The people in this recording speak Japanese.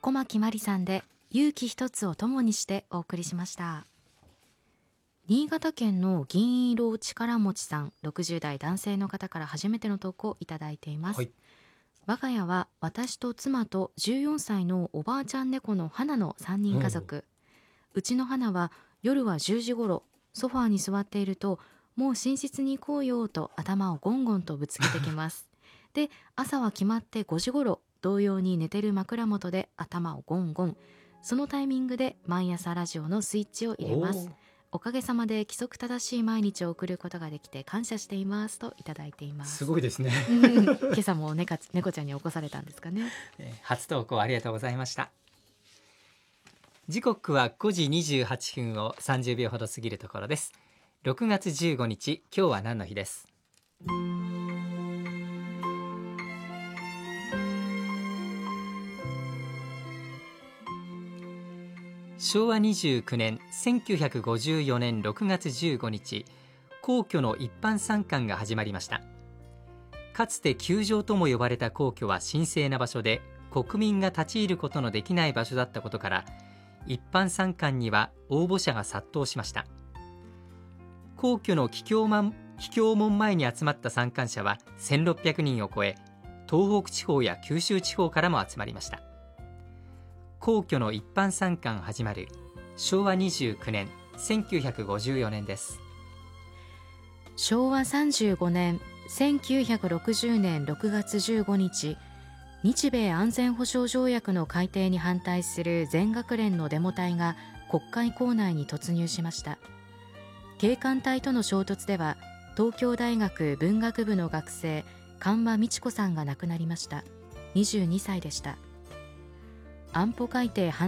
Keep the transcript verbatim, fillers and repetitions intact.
小牧まりさんで勇気一つを共にしてお送りしました。新潟県の銀色力持ちさん、ろくじゅう代男性の方から初めての投稿をいただいています。 はい、 我が家は私と妻とじゅうよんさいのおばあちゃん猫の花のさんにん家族、うちの花は夜はじゅうじごろソファーに座っていると、もう寝室に行こうよと頭をゴンゴンとぶつけてきますで、朝は決まってごじごろ同様に寝てる枕元で頭をゴンゴン。そのタイミングで毎朝ラジオのスイッチを入れます。おかげさまで規則正しい毎日を送ることができて感謝していますといただいています。 すごいですね今朝も猫ちゃんに起こされたんですかね。 えー初投稿ありがとうございました。時刻はごじにじゅうはっぷんをさんじゅうびょうほど過ぎるところです。ろくがつじゅうごにち、今日は何の日です。しょうわにじゅうきゅうねんせんきゅうひゃくごじゅうよねんろくがつじゅうごにち、皇居の一般参観が始まりました。かつて宮城とも呼ばれた皇居は神聖な場所で、国民が立ち入ることのできない場所だったことから、一般参観には応募者が殺到しました。皇居の桔梗門、桔梗門前に集まった参観者はせんろっぴゃくにんを超え、東北地方や九州地方からも集まりました。皇居の一般参観始まるしょうわにじゅうきゅうねんせんきゅうひゃくごじゅうよねんです。 しょうわさんじゅうごねんせんきゅうひゃくろくじゅうねんろくがつじゅうごにち、日米安全保障条約の改定に反対する全学連のデモ隊が国会構内に突入しました。警官隊との衝突では東京大学文学部の学生菅間美智子さんが亡くなりました。にじゅうにさいでした。安保改定反